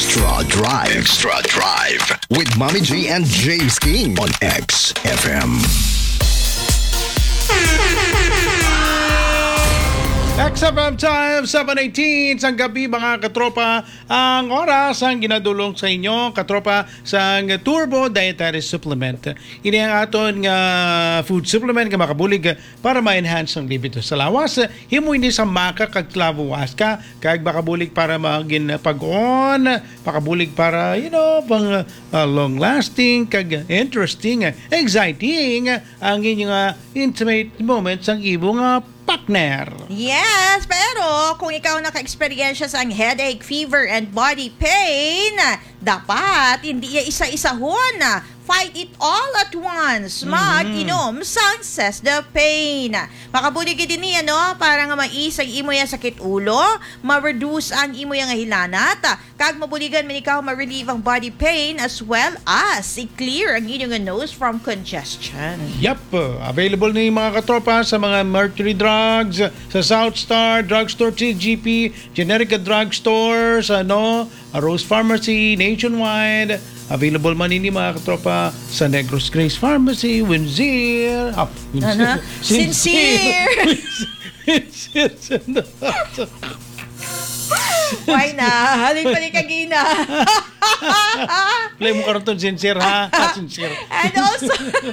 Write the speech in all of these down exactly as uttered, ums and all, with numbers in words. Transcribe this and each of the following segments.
Extra Drive. Extra Drive. With Mommy G and James King on X F M. X F M time, seven eighteen sa gabi mga katropa. Ang oras ang ginadulong sa inyo, katropa, sa Turbo Dietary Supplement. Ini ang aton nga food supplement nga makabulig para ma-enhance ang libido sa lawas. Himo hindi sa maka kag klabuwas ka, kag makabulig para magin pag-on, makabulig para, you know, pang uh, long-lasting, kag interesting, exciting ang inyong uh, intimate moments ang ibong uh, partner. Yes, pero kung ikaw naka-experience sa headache, fever, and body pain, dapat hindi isa-isahon. Fight it all at once. Mag-inom sang Cess the Pain. Makabulig din niya, no? Para nga mais ang imo yung sakit ulo, ma-reduce ang imo yung hilanat, kag mabuligan man ikaw ma-relieve ang body pain as well as i-clear ang inyong nose from congestion. Yup. Available na yung mga katropa sa mga Mercury Drugs, sa South Star Drugstore, T G P, Generica Drugstores, ano, Rose Pharmacy, Nationwide. Available man ini mga katropa sa Negros Grace Pharmacy, Windsor, ah, Ano? Sincere! Sincere! Why na? Halin pa ni Kagina. Play mo karoon sincere ha? Sincere. And also,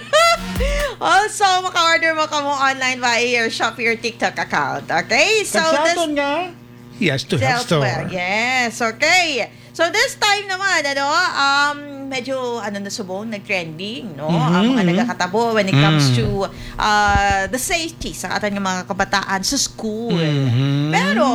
also, maka-order mo ka mo online via your Shopee or TikTok account. Okay? So, Kagsaton nga. Yes, to have store. Yes, okay. So this time naman, ano, um, medyo, ano, nasubong, nag-trending, no? Mm-hmm. Ang mga nagkakatabo when it comes mm. to uh, the safety sa ating mga kabataan sa school. Mm-hmm. Pero,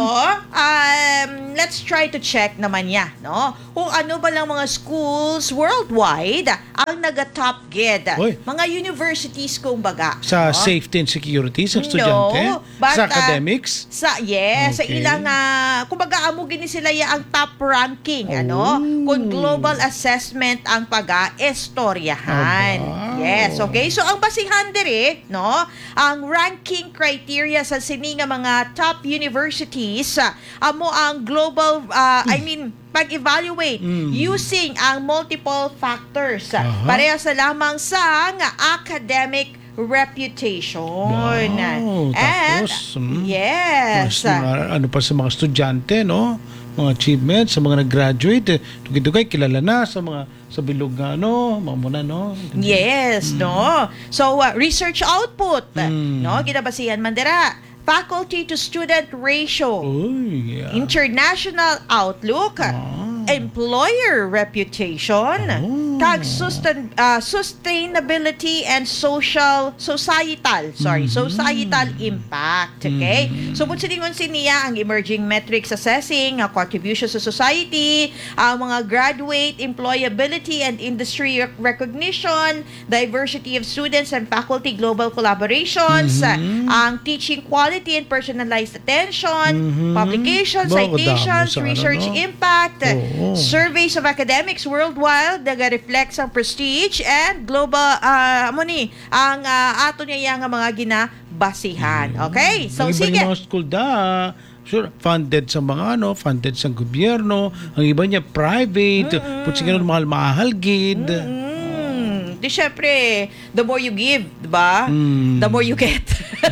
um, let's try to check naman niya, no? Kung ano ba lang mga schools worldwide ang naga-top grade. Oy. Mga universities, kumbaga. Sa no? safety and security sa estudyante? No, but, sa uh, academics? Sa, yes, sa Okay. ilang, uh, kumbaga, amo gini sila ya ang top ranking, Oh. ano? Kung global assessment ang pag-istoryahan. Aba. Yes, okay? So, ang basihan diri, no? Ang ranking criteria sa sini nga mga top universities, uh, amo ang global, uh, I mean, pag-evaluate Mm. using ang multiple factors. Aha. Pareha sa lamang sa nga academic reputation. Wow, And, tapos, mm, yes. Mas mga, ano pa sa mga estudyante, no? Mga achievements, sa mga nag-graduate, eh, tugay-tugay, kilala na sa mga sa bilog na, ano, mga muna, no? Yes, no? So, uh, research output, Mm. no? Kinabasihan man dira. Faculty to student ratio. Uy, yeah. International outlook. Ah. Employer reputation. Oh. Kag sustain, uh, sustainability and social, societal, sorry, Mhm. societal impact. Okay? Mhm. So, punsiningon siniya ang emerging metrics assessing, ang contribution sa society, ang mga graduate employability and industry rec- recognition, diversity of students and faculty global collaborations, Mhm. ang teaching quality and personalized attention, Mhm. publications, Bago citations, damo sa research ano, no? impact, Oo. surveys of academics worldwide that reflects ang prestige and global uh, mo ni ang uh, ato niya nga mga ginabasihan. Okay? So ang iba sige. yung mga school da, sure, funded sa mga ano, funded sa gobyerno, ang iba niya private, mm put siguro mahal-mahal gid. Mm, di syempre, the more you give, di ba? Mm. The more you get.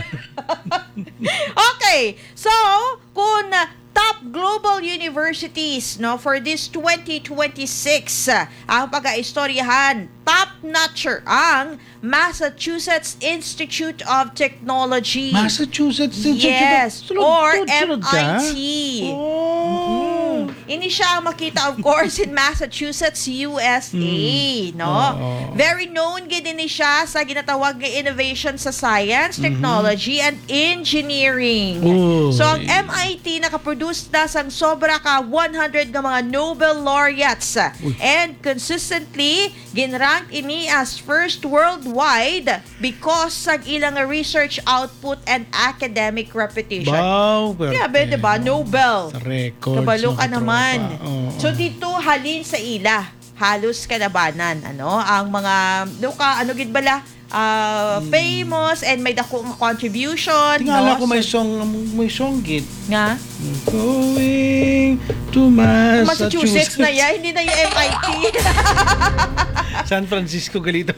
Okay. So, kung uh, top global universities, no, for this twenty twenty-six, uh, ang pag-aistoryahan, top notcher ang Massachusetts Institute of Technology. Massachusetts Institute Yes, of- Sulod- or sulod- sulod M ka? I T. Oh. Ini siya ang makita, of course, in Massachusetts, U S A, no? Oo. Very known gid ni siya sa ginatawag nga innovation sa science, technology, and engineering. Uy. So, ang M I T nakaproduce na sang sobra ka one hundred nga mga Nobel laureates. Uy. And consistently, ginrank ini as first worldwide because sa ilang nga research output and academic reputation. Wow, Grabe, diba? Nobel. Sa records. Kabalo ka mga naman. tropa. Oo. So dito halin sa ila, halos kalabanan, ano, ang mga, no ka, ano gid bala, uh, famous and may dakong contribution. Tingala no? ko may So, song, may song git. nga? Going to Massachusetts. Massachusetts na yan, hindi na yung M I T. San Francisco galito.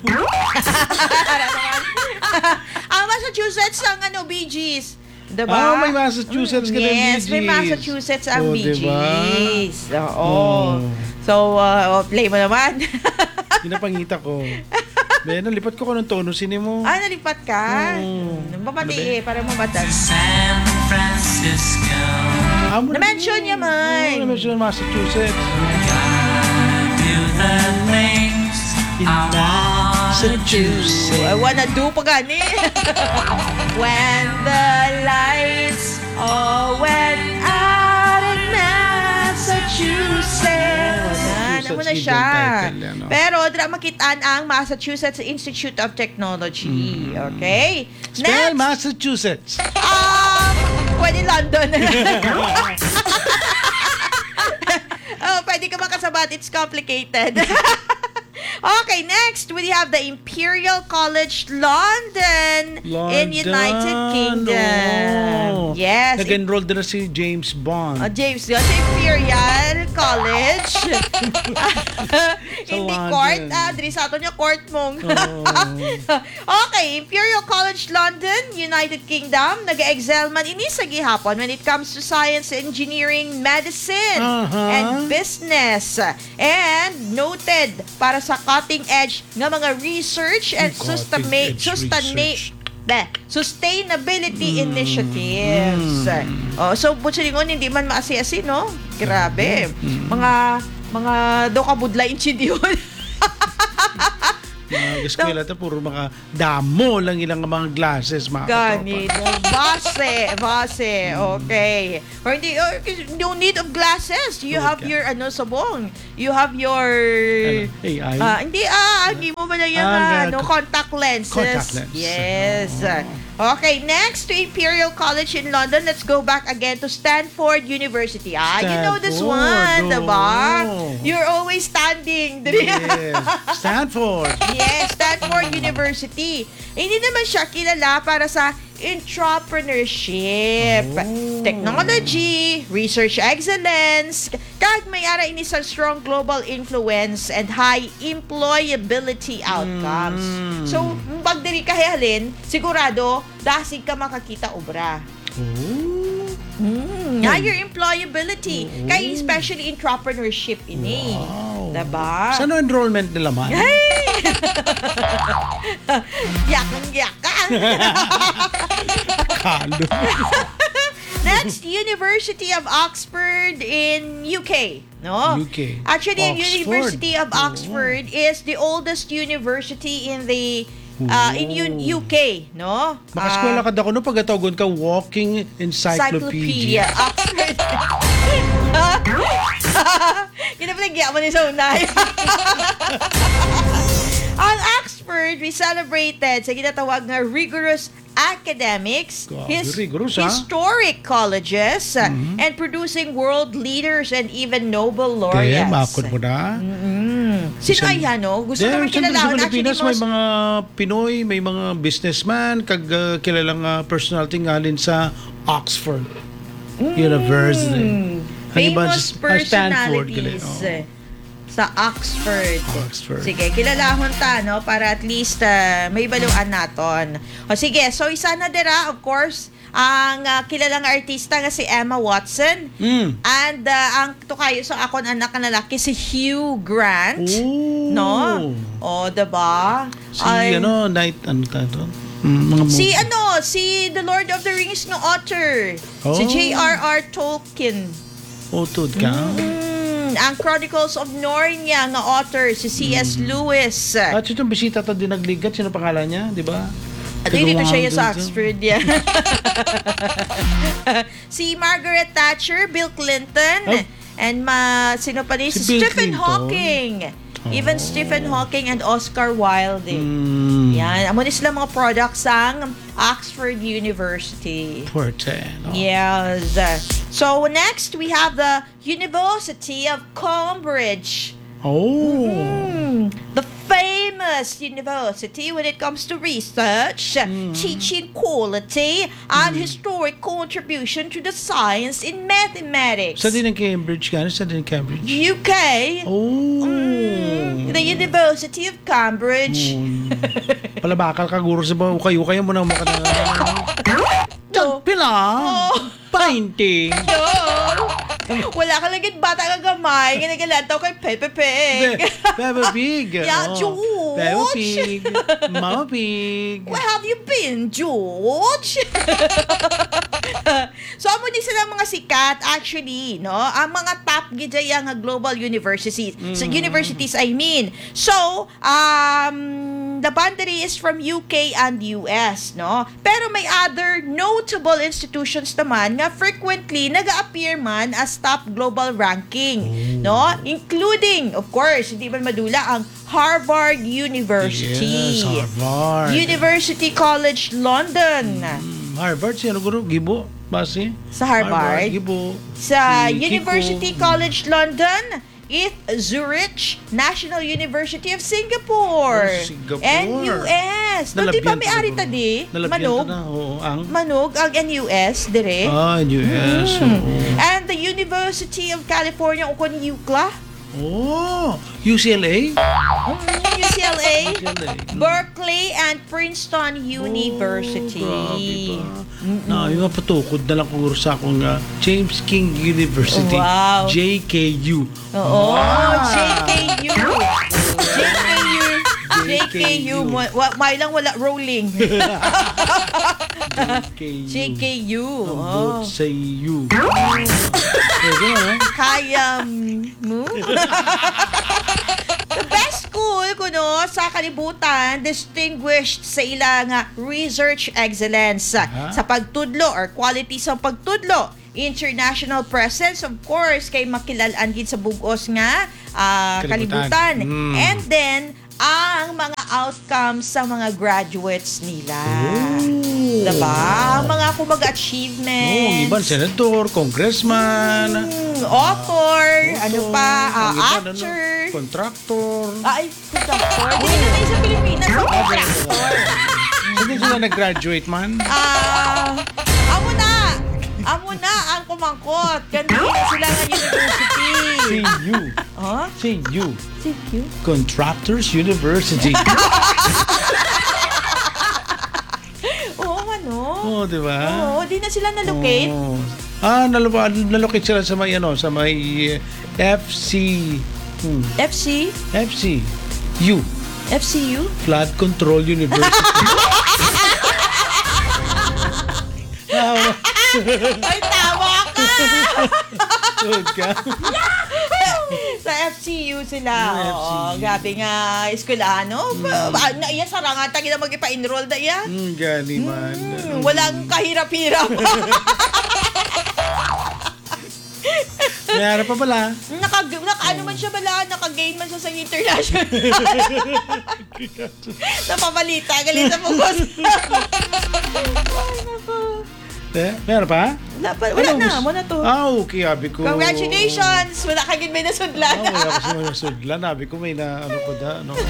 Ang Massachusetts ang ano, Bee Gees. Diba? Ah, may Massachusetts ka Mm, ng Bee Yes, may Gees. Massachusetts ang Oh, Bee diba? Gees. Oo. Oh. So, uh, play mo naman. Pinapangita ko. Ben, nalipat ko ko ng tono sini mo. ah, nalipat ka? Oh. Mm. Mamati Ano ba? eh, para mamatan. San Francisco. Ah, mo Na-mention niya, Mike. Oh, na-mention Massachusetts. Do the things I wanna do. I wanna do pa gani. When the lights all went out in Massachusetts. Yan, ano na siya. Title yan, no? Pero dra makitaan ang Massachusetts Institute of Technology. Okay? Spell Next, Massachusetts. um, pwede London. Oh, pwede ka makasabat. It's complicated. Okay, next we have the Imperial College London, in United Kingdom. Oh. Yes. Nag-enroll din na si James Bond. Uh, James, yun sa Imperial College. Hindi London. court. Ah, diri sa ato niya court mong. Okay, Imperial College London, United Kingdom. Nag-excel man ini sa gihapon when it comes to science, engineering, medicine, Uh-huh. and business. And noted para sa cutting-edge nga mga research and sustain- Cutting-edge sustain- research. Bleh, sustainability initiatives. Oh, so butsulingon hindi man maasi-asi, no? Grabe. Mga mga do ka budlay inchidiyon. Mga eskwela ta puro mga damo lang ilang mga glasses, mga Ganit. Base, base. Okay. Or hindi, or, no need of glasses. You have your, ano, sabong. You have your, Ano, A I? ah, hindi, ah, hindi mo ba na yung, Ah, ah, no, contact lenses. Contact lens. Yes. Okay, next to Imperial College in London, let's go back again to Stanford University. Ah, you know this Stanford, one, oh. diba? You're always standing. Yes. Stanford. Yes, Stanford University. Eh, hindi naman siya kilala para sa entrepreneurship, Oh. technology, research excellence, kag may ara ini sa strong global influence and high employability outcomes. Mm. So, pag diri ka halin, sigurado dasig ka makakita obra. Oh. Mm, higher employability, kay especially entrepreneurship ini. Wow. Diba? Saan ang enrollment nila, man? Hey! yakang yakang. Kalo. Next, University of Oxford in U K. No? U K. Actually, ang Oxford. University of Oh. Oxford is the oldest university in the uh, in U- UK, no? Makaskwela Ah, ka dako no pagkatawagon ka walking encyclopedia. Encyclopedia. Oxford. Yun na pala mo ni sa unay. Ang Oxford, we celebrated sa ginatawag na rigorous academics, Grabe, rigorous, ah. historic colleges, uh, and producing world leaders and even Nobel Kaya, laureates. makod mo na. Mm. Sino Kasi- kaya, no? Gusto Yeah, naman siyempre kilala. sa Pilipinas may mga Pinoy, may mga businessman, kag uh, kilalang uh, personality ngalin sa Oxford University. Ano ba? Famous Ah, Stanford, personalities gali. eh, sa Oxford. Oxford. Sige, kilalahon ta, no? Para at least uh, may baluan naton. O sige, so isa na dira, of course, ang uh, kilalang artista nga si Emma Watson. Mm. And uh, ang to kayo sa akon anak na lalaki si Hugh Grant. Oh. No? O, diba? Si Ay, ano, night, ano tayo? Mm, mga Si movie. ano, si The Lord of the Rings ng author. Si Oh. J R R Tolkien. Utod ka. Mm, ang Chronicles of Narnia nga author, si C S Lewis. At itong bisita to din nagligat, sino pangalan niya, di ba? At dito siya yung sa Tagawang Oxford, yeah. Si Margaret Thatcher, Bill Clinton, Oh. and ma, sino pa rin? Si Si Bill Stephen Clinton? Hawking. Even Oh. Stephen Hawking and Oscar Wilde. Mm. Yan. Amo ni sila mga products ng Oxford University. Forte. No? Yes. So next, we have the University of Cambridge. Oh. Mm, the famous best university when it comes to research, teaching quality, and historic contribution to the science in mathematics. Sa din ng Cambridge ka? Sa din ng Cambridge? U K. Oh. Mm, the University of Cambridge. Mm. Palabakal ka guro sa mga ukay-ukay mo na maka na. No. Pila? Oh. Painting. No. Wala ka lang bata ka gamay. Ginagalantaw kay Pepe Pig. Pepe Pig. Yeah, Oh. George. Pepe Pig. Mama Pig. Where have you been, George? So, amo din sila mga sikat, actually, no? Ang mga top gidya nga global universities. So, universities, I mean. So, um, the boundary is from U K and U S, no? Pero may other notable institutions naman nga frequently nag-appear man as top global ranking, no? Including, of course, hindi man madula ang Harvard University. Yes, Harvard. University College London. Mm, Harvard, sino guro? Gibo? Basi? Sa Harvard. Gibo. Sa Si Kiko. University College London, it Zurich National University of Singapore. Oh, Singapore. N U S. No, di ba may ari ta tadi? Nalabyan Manog. ta na. Oo, ang? Manog ang N U S dire. Ah, U S. Mm. oo. And the University of California ukon U C L A. Oh, U C L A? Mm, U C L A. U C L A. Berkeley and Princeton University. Oh, grabe ba? Na, yung mga patukod na lang kung sa akong uh, James King University. Wow. J K U. Oo, Ah. J K U. J K U. J K U. Wa- wa- May lang wala rolling. J K U. Ang Oh. both say you. Pwede na, no? Kaya mo? The best school kuno sa kalibutan distinguished sa ilang uh, research excellence Aha. sa pagtudlo or quality sa pagtudlo, international presence, of course, kay makilalaan gid sa bugos nga ah, Kalibutan. kalibutan, Mm. and then ang mga outcomes sa mga graduates nila. Diba? Ang mga kumbaga achievements. Oh, iban senator, congressman, Mm, author, ano pa, ah, ang iba, ano, actor. contractor. Ay, contractor. Hindi na tayo sa Pilipinas sa contractor. Hindi sila nag-graduate man. Ah, amo na. Amo na ang kumangkot. Ganda na sila ng university. C U. Huh? C U. Thank you. Contractors University. Oo, ano? Oh, di ba? Oo, di na sila na-locate. Oh. Ah, nalupa, nalocate sila sa may ano, sa may eh, F C hmm, F C? F C U, F C U? Flood Control University. Ah, Ay, tawa ka! Good ka. Sa F C U sila. Sa F C U. Oo, grabe nga, eskwelano. Mm. Na iya, sarangatan kita mag-ipa-enroll na iya. Hmm, gani man. Hmm, walang kahirap-hirap. Mayara pa pala. naka, naka ano man siya bala, naka-gain man siya sa international. Napabalita, galit sa bukos. Ay, naku. Eh, mayara pa? Wala, pa, wala Ano, na, mas- mo na to. Ah, okay, abi ko. Congratulations! Wala ka gid may nasudlan. Ah, wala kasi may nasudlan. Abi ko may na, ano ko da, ano.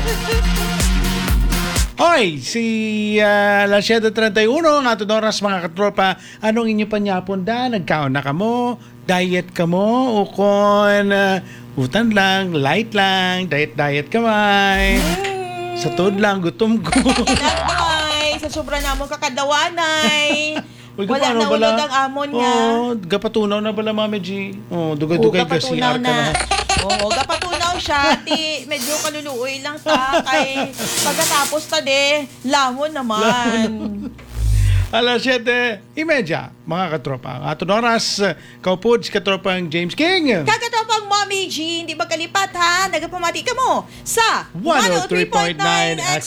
Hoy, si uh, Lasyeda thirty-one, ang ato oras mga katropa, anong inyo panyapon da? Nagkaon na ka mo? Diet ka mo? O kon uh, utan lang, light lang, diet-diet ka may? Sa tuod lang, gutom ko. Nagmay, sa sobra na mo kakadawanay. Uy, Wala paano na bala? ulod ang amon niya. Oh, gapatunaw na bala, Mami G. Oh, dugay-dugay ka si gapatunaw R ka na. Oo, gapatunaw siya. Ti, medyo kaluluoy lang ta. Kay pagkatapos ta de, lamon naman. Alas siyete imedya, mga katropa. Ang ato oras, kaupod si katropang James King. Kakatapang Mommy G, hindi magkalipat ha. Nagapamati ka mo sa one oh three point nine X